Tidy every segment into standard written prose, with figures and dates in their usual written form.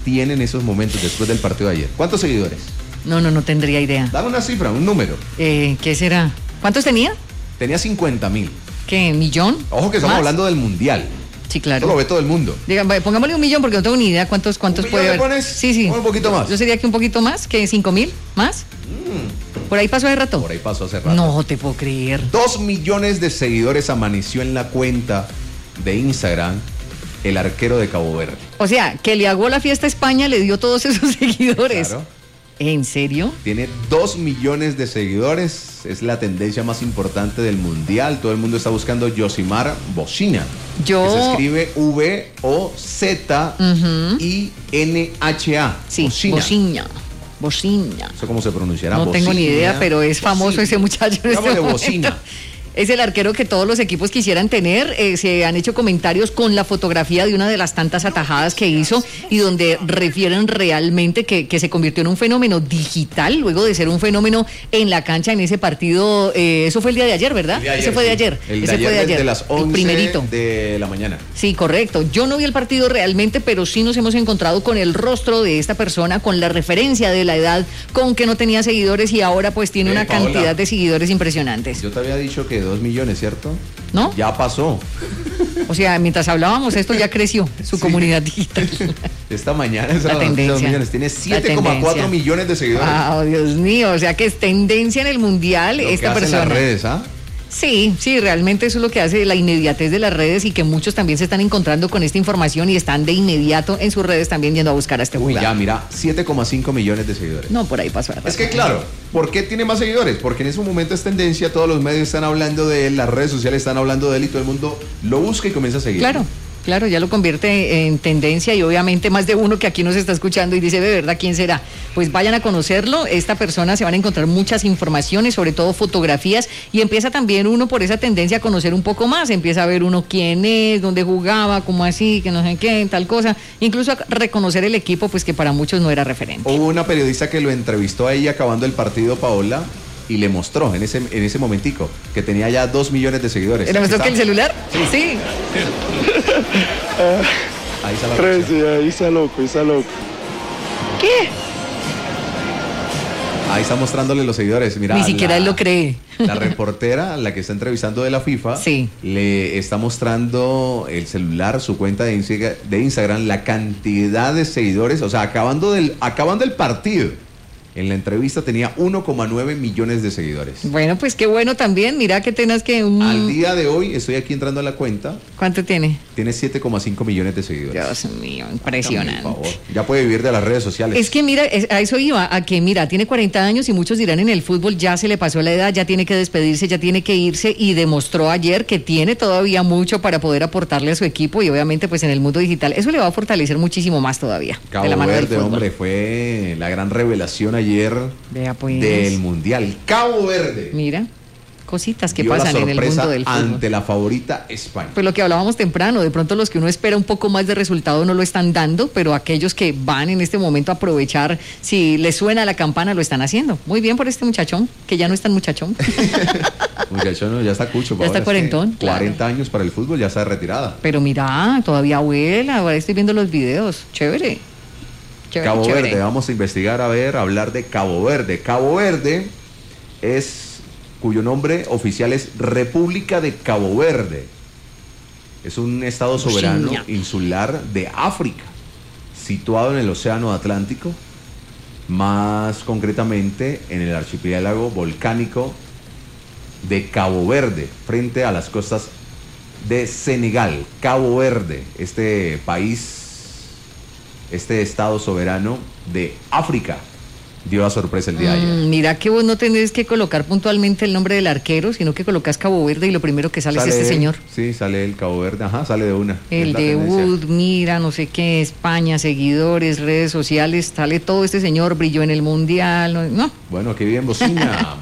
tiene en esos momentos después del partido de ayer? ¿Cuántos seguidores? No tendría idea. Dame una cifra, un número. ¿Qué será? ¿Cuántos tenía? Tenía 50,000. ¿Qué? ¿Millón? Ojo que estamos hablando del Mundial. Sí, claro. Esto lo ve todo el mundo. Pongámosle 1 millón porque no tengo ni idea cuántos puede haber. ¿Pones? Sí. Un poquito más. Yo sería que un poquito más, que 5,000 más. ¿Por ahí pasó hace rato? Por ahí pasó hace rato. No te puedo creer. 2 millones de seguidores amaneció en la cuenta de Instagram el arquero de Cabo Verde. O sea, que le hago la fiesta a España, le dio todos esos seguidores. Claro. ¿En serio? Tiene 2 millones de seguidores. Es la tendencia más importante del Mundial. Todo el mundo está buscando Yosimar Bocina. Que se escribe Vozzinha. Sí, Bocina. No sé cómo se pronunciará. No tengo ni idea, pero es famoso Bocina. ese muchacho en este momento. Bocina. Es el arquero que todos los equipos quisieran tener. Se han hecho comentarios con la fotografía de una de las tantas atajadas que hizo y donde refieren realmente que se convirtió en un fenómeno digital luego de ser un fenómeno en la cancha en ese partido. Eso fue el día de ayer, ¿verdad? Ese fue de ayer. Ese fue de ayer. De las 11 el primerito de la mañana. Sí, correcto. Yo no vi el partido realmente, pero sí nos hemos encontrado con el rostro de esta persona, con la referencia de la edad, con que no tenía seguidores y ahora pues tiene una Paola, cantidad de seguidores impresionantes. Yo te había dicho que 2 millones, ¿cierto? ¿No? Ya pasó. O sea, mientras hablábamos, esto ya creció, su comunidad digital. Esta mañana es la tendencia. 2 millones. Tiene 7,4 millones de seguidores. ¡Ah, Dios mío! O sea, que es tendencia en el Mundial esta persona. En las redes, ¿ah? Sí, realmente eso es lo que hace la inmediatez de las redes y que muchos también se están encontrando con esta información y están de inmediato en sus redes también yendo a buscar a este jugador. Ya, mira, 7,5 millones de seguidores. No, por ahí pasó. Es que claro, ¿por qué tiene más seguidores? Porque en ese momento es tendencia, todos los medios están hablando de él, las redes sociales están hablando de él y todo el mundo lo busca y comienza a seguir. Claro, ya lo convierte en tendencia y obviamente más de uno que aquí nos está escuchando y dice, de verdad, ¿quién será? Pues vayan a conocerlo, esta persona se van a encontrar muchas informaciones, sobre todo fotografías, y empieza también uno por esa tendencia a conocer un poco más, empieza a ver uno quién es, dónde jugaba, cómo así, que no sé qué, tal cosa, incluso a reconocer el equipo, pues que para muchos no era referente. Hubo una periodista que lo entrevistó ahí acabando el partido, Paola, y le mostró en ese momentico que tenía ya 2 millones de seguidores. ¿Le mostró que el celular? Sí. Ahí está la ahí está loco. ¿Qué? Ahí está mostrándole los seguidores. Mira, ni siquiera él lo cree. La reportera, la que está entrevistando de la FIFA, le está mostrando el celular, su cuenta de Instagram, la cantidad de seguidores. O sea, acabando el partido. En la entrevista tenía 1,9 millones de seguidores. Bueno, pues qué bueno también. Mira que tenés que... Al día de hoy, estoy aquí entrando a la cuenta. ¿Cuánto tiene? Tiene 7,5 millones de seguidores. Dios mío, impresionante. Por favor. Ya puede vivir de las redes sociales. Es que mira, a eso iba, a que mira, tiene 40 años y muchos dirán en el fútbol ya se le pasó la edad, ya tiene que despedirse, ya tiene que irse y demostró ayer que tiene todavía mucho para poder aportarle a su equipo y obviamente pues en el mundo digital eso le va a fortalecer muchísimo más todavía. Cabo Verde, hombre, fue la gran revelación ayer del Mundial. Cabo Verde. Mira, cositas que pasan en el mundo del fútbol. Ante la favorita España. Pues lo que hablábamos temprano, de pronto los que uno espera un poco más de resultado no lo están dando, pero aquellos que van en este momento a aprovechar, si les suena la campana, lo están haciendo. Muy bien por este muchachón, que ya no es tan muchachón. Muchachón, ya está cucho. Ya está cuarentón. 40 años para el fútbol, ya está retirada. Pero mira, todavía vuela, ahora estoy viendo los videos. Chévere. Cabo Verde, vamos a investigar, hablar de Cabo Verde. Cabo Verde cuyo nombre oficial es República de Cabo Verde. Es un estado soberano insular de África, situado en el Océano Atlántico, más concretamente en el archipiélago volcánico de Cabo Verde, frente a las costas de Senegal. Cabo Verde, este estado soberano de África, dio la sorpresa el día de ayer. Mira que vos no tenés que colocar puntualmente el nombre del arquero, sino que colocas Cabo Verde y lo primero que sale es este señor. Sí, sale el Cabo Verde, sale de una. El debut, mira, no sé qué, España, seguidores, redes sociales, sale todo este señor, brilló en el Mundial, ¿no? Bueno, qué bien, Bocina.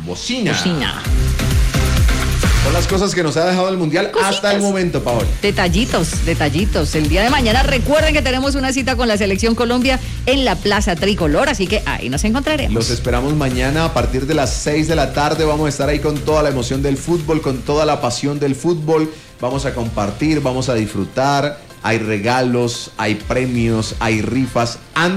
Son las cosas que nos ha dejado el Mundial hasta el momento, Paola. Detallitos. El día de mañana recuerden que tenemos una cita con la Selección Colombia en la Plaza Tricolor, así que ahí nos encontraremos. Los esperamos mañana a partir de las 6 de la tarde. Vamos a estar ahí con toda la emoción del fútbol, con toda la pasión del fútbol. Vamos a compartir, vamos a disfrutar hay regalos, hay premios, hay rifas.